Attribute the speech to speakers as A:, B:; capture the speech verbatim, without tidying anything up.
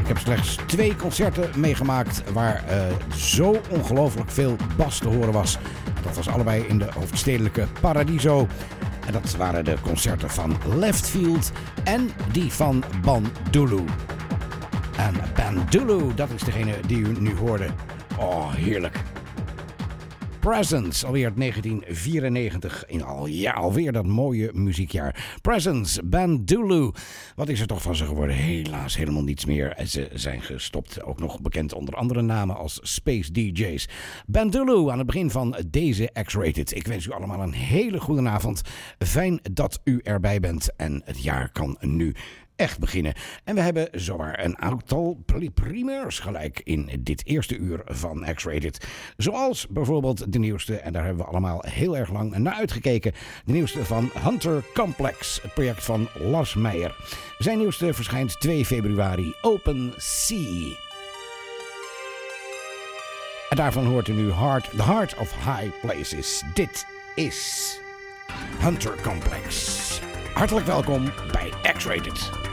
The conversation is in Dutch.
A: Ik heb slechts twee concerten meegemaakt waar uh, zo ongelooflijk veel bas te horen was. Dat was allebei in de hoofdstedelijke Paradiso. En dat waren de concerten van Leftfield en die van Bandulu. En Bandulu, dat is degene die u nu hoorde. Oh, heerlijk. Presence, alweer negentien vierennegentig. In al, ja, alweer dat mooie muziekjaar. Presence, Bandulu. Wat is er toch van ze geworden? Helaas helemaal niets meer. Ze zijn gestopt. Ook nog bekend onder andere namen als Space D J's. Bandulu aan het begin van deze X-Rated. Ik wens u allemaal een hele goede avond. Fijn dat u erbij bent. En het jaar kan nu echt beginnen. En we hebben zowaar een aantal primeurs gelijk in dit eerste uur van X-Rated. Zoals bijvoorbeeld de nieuwste, en daar hebben we allemaal heel erg lang naar uitgekeken. De nieuwste van Hunter Complex, het project van Lars Meijer. Zijn nieuwste verschijnt twee februari, Open Sea. En daarvan hoort u nu Heart, The Heart of High Places. Dit is Hunter Complex. Hartelijk welkom bij X-Rated.